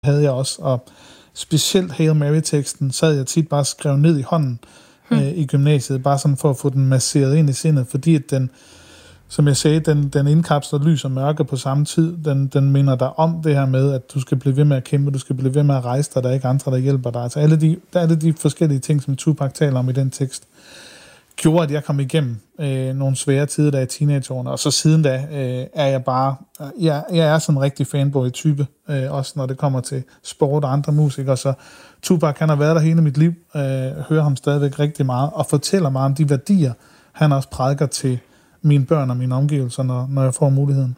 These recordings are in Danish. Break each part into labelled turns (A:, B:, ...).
A: havde jeg også, og specielt Hail Mary-teksten sad jeg tit bare skrev ned i hånden i gymnasiet, bare sådan for at få den masseret ind i sindet, fordi at den, som jeg sagde, den indkapsler lys og mørke på samme tid. Den minder dig om det her med, at du skal blive ved med at kæmpe, du skal blive ved med at rejse dig, der er ikke andre, der hjælper dig. Altså alle de forskellige ting, som Tupac taler om i den tekst, gjorde, at jeg kom igennem nogle svære tider, der i teenageårene, og så siden da er jeg bare, jeg er sådan en rigtig fanboy-type, også når det kommer til sport og andre musikere, så Tupac, han har været der hele mit liv, hører ham stadigvæk rigtig meget, og fortæller mig om de værdier, han også prædiker til mine børn og mine omgivelser, når jeg får muligheden.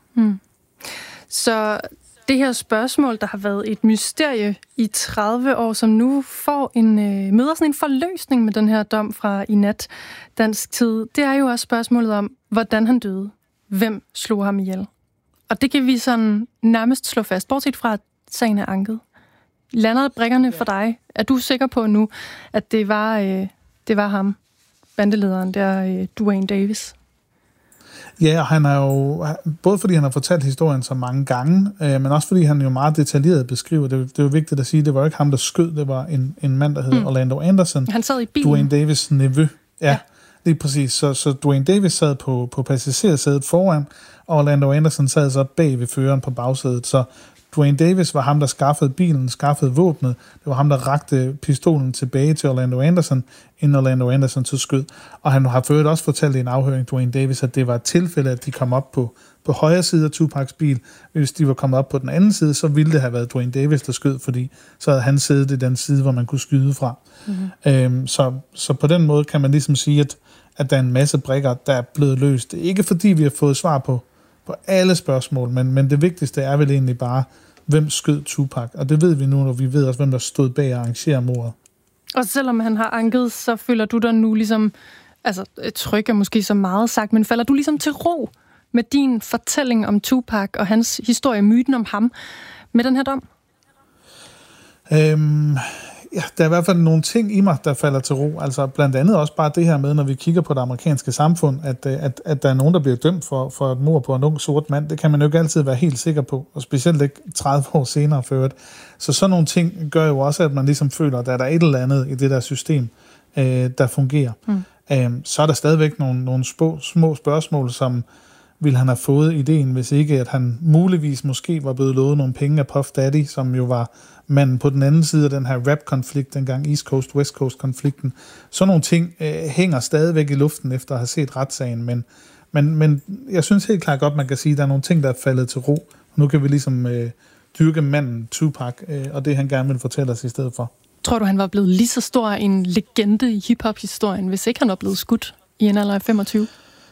B: Så det her spørgsmål, der har været et mysterie i 30 år, som nu møder sådan en forløsning med den her dom fra i nat dansk tid, det er jo også spørgsmålet om, hvordan han døde. Hvem slog ham ihjel? Og det kan vi sådan nærmest slå fast, bortset fra, at sagen er anket. Lander brikkerne for dig? Er du sikker på nu, at det var ham, bandelederen der, Duane Davis?
A: Ja, og han er jo, både fordi han har fortalt historien så mange gange, men også fordi han jo meget detaljeret beskriver, det er jo vigtigt at sige, det var jo ikke ham, der skød, det var en mand, der hed Orlando Anderson.
B: Han sad i bilen.
A: Duane Davis' nevø. Ja, lige præcis. Så Duane Davis sad på passagersædet foran, og Orlando Anderson sad så bag ved føreren på bagsædet. Så Duane Davis var ham, der skaffede bilen, skaffede våbnet. Det var ham, der rakte pistolen tilbage til Orlando Anderson, inden Orlando Anderson så skød. Og han har for øvrigt også fortalt i en afhøring, Duane Davis, at det var et tilfælde, at de kom op på højre side af Tupacs bil. Hvis de var kommet op på den anden side, så ville det have været Duane Davis, der skød, fordi så havde han siddet i den side, hvor man kunne skyde fra. Så på den måde kan man ligesom sige, at der er en masse brikker, der er blevet løst. Det er ikke fordi, vi har fået svar på alle spørgsmål, men det vigtigste er vel egentlig bare, hvem skød Tupac? Og det ved vi nu, når vi ved også, hvem der stod bag at arrangere mordet. Og
B: selvom han har anket, så føler du dig nu ligesom, altså tryk er måske så meget sagt, men falder du ligesom til ro med din fortælling om Tupac og hans historie, myten om ham, med den her dom?
A: Ja, der er i hvert fald nogle ting i mig, der falder til ro. Altså blandt andet også bare det her med, når vi kigger på det amerikanske samfund, at der er nogen, der bliver dømt for et mord på en ung sort mand. Det kan man jo ikke altid være helt sikker på, og specielt ikke 30 år senere før. Så sådan nogle ting gør jo også, at man ligesom føler, at der er et eller andet i det der system, der fungerer. Så er der stadigvæk nogle små spørgsmål, som ville han have fået ideen, hvis ikke at han muligvis måske var blevet lovet nogle penge af Puff Daddy, som jo var manden på den anden side af den her rap-konflikt, dengang East Coast-West Coast-konflikten. Sådan nogle ting hænger stadigvæk i luften efter at have set retssagen, men jeg synes helt klart godt, man kan sige, at der er nogle ting, der er faldet til ro. Nu kan vi ligesom dyrke manden Tupac, og det han gerne vil fortælle os i stedet for.
B: Tror du, han var blevet lige så stor en legende i hip-hop-historien, hvis ikke han var blevet skudt i en alder af 25?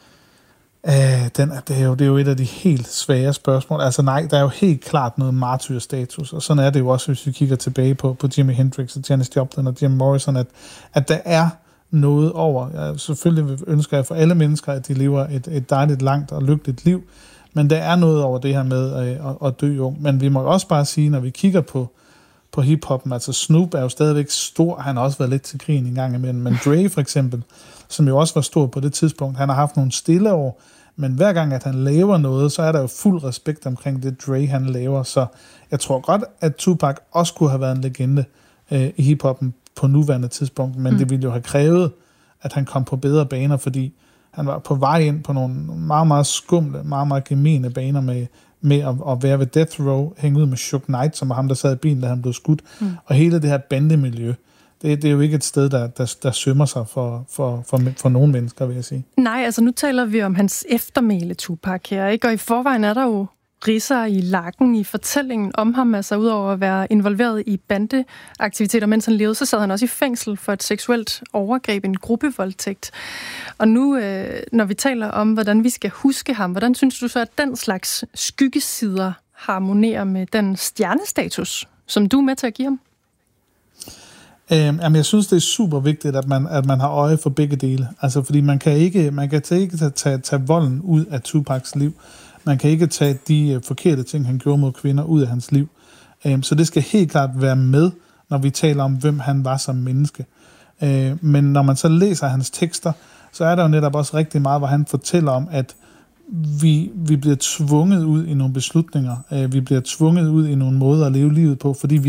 A: Det er jo et af de helt svære spørgsmål. Altså nej, der er jo helt klart noget martyrstatus, og sådan er det jo også, hvis vi kigger tilbage på Jimi Hendrix og Janis Joplin og Jim Morrison, at der er noget over. Selvfølgelig ønsker jeg for alle mennesker, at de lever et dejligt, langt og lykkeligt liv, men der er noget over det her med at dø ung. Men vi må også bare sige, når vi kigger på hiphoppen, altså Snoop er jo stadigvæk stor, han har også været lidt til krigen en gang imellem, men Dre for eksempel, som jo også var stor på det tidspunkt, han har haft nogle stille år, men hver gang, at han laver noget, så er der jo fuld respekt omkring det Dre, han laver, så jeg tror godt, at Tupac også kunne have været en legende i hiphoppen på nuværende tidspunkt, men det ville jo have krævet, at han kom på bedre baner, fordi han var på vej ind på nogle meget, meget skumle, meget, meget gemene baner med at være ved Death Row, hænge ud med Suge Knight, som var ham, der sad i bilen, da han blev skudt. Og hele det her bandemiljø, det er jo ikke et sted, der sømmer sig for nogle mennesker, vil jeg sige.
B: Nej, altså nu taler vi om hans eftermæle Tupac her, ikke? Og i forvejen er der jo ridser i lakken i fortællingen om ham, altså udover at være involveret i bandeaktiviteter, mens han levede, så sad han også i fængsel for et seksuelt overgreb, en gruppevoldtægt. Og nu, når vi taler om, hvordan vi skal huske ham, hvordan synes du så, at den slags skyggesider harmonerer med den stjernestatus, som du er med til at give ham?
A: Jamen, jeg synes, det er super vigtigt, at man har øje for begge dele. Altså, fordi man kan ikke tage volden ud af Tupacs liv. Man kan ikke tage de forkerte ting, han gjorde mod kvinder, ud af hans liv. Så det skal helt klart være med, når vi taler om, hvem han var som menneske. Men når man så læser hans tekster, så er der jo netop også rigtig meget, hvor han fortæller om, at vi bliver tvunget ud i nogle beslutninger. Vi bliver tvunget ud i nogle måder at leve livet på, fordi vi